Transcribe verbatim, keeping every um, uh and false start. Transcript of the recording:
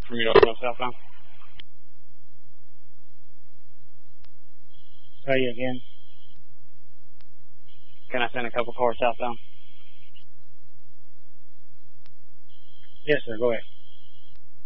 for me to open up southbound. Try you again. Can I send a couple cars southbound? Yes, sir. Go ahead.